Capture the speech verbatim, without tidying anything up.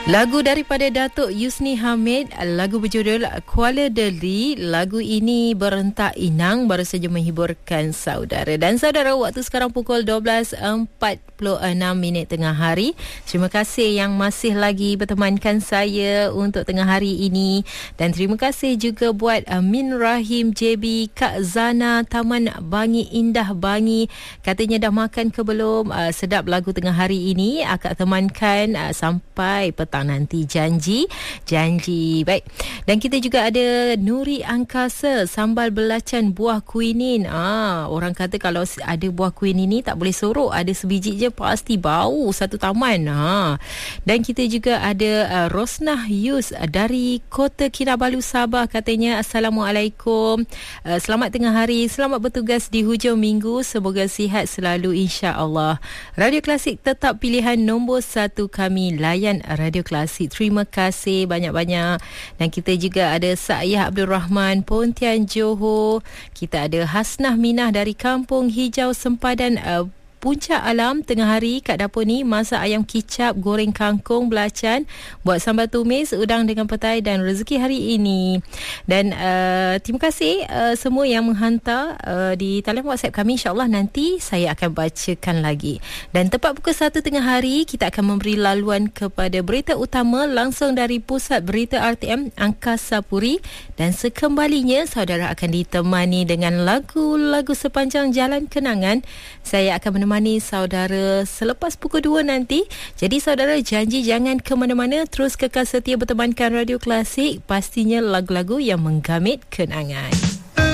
Lagu daripada Datuk Yusni Hamid, lagu berjudul Kuala Deli. Lagu ini berentak inang, baru saja menghiburkan saudara. Dan saudara, waktu sekarang pukul dua belas empat puluh enam minit tengah hari. Terima kasih yang masih lagi bertemankan saya untuk tengah hari ini. Dan terima kasih juga buat Min Rahim J B, Kak Zana, Taman Bangi Indah Bangi. Katanya dah makan ke belum? Uh, sedap lagu tengah hari ini. Akak temankan uh, sampai petang nanti. Janji Janji Baik. Dan kita juga ada Nuri Angkasa, sambal belacan buah kuinin. Ah, orang kata kalau ada buah kuinin ni tak boleh sorok, ada sebiji je pasti bau satu taman. Ha. Dan kita juga ada uh, Rosnah Yus uh, dari Kota Kinabalu, Sabah. Katanya Assalamualaikum, uh, selamat tengah hari, selamat bertugas di hujung minggu, semoga sihat selalu insya-Allah. Radio Klasik tetap pilihan nombor satu kami, layan Radio Klasik. Terima kasih banyak-banyak. Dan kita juga ada Sa'yah Abdul Rahman, Pontian, Johor. Kita ada Hasnah Minah dari Kampung Hijau, Sempadan, uh, Puncak Alam. Tengah hari kat dapur ni masak ayam kicap, goreng kangkung belacan, buat sambal tumis, udang dengan petai dan rezeki hari ini. Dan uh, terima kasih uh, semua yang menghantar uh, di talian WhatsApp kami. InsyaAllah nanti saya akan bacakan lagi. Dan tepat pukul satu tengah hari kita akan memberi laluan kepada berita utama langsung dari Pusat Berita R T M Angkasa Puri. Dan sekembalinya saudara akan ditemani dengan lagu-lagu sepanjang jalan kenangan. Saya akan menemani menemani saudara selepas pukul dua nanti. Jadi saudara janji jangan ke mana-mana, terus kekal setia bertemankan Radio Klasik, pastinya lagu-lagu yang menggamit kenangan.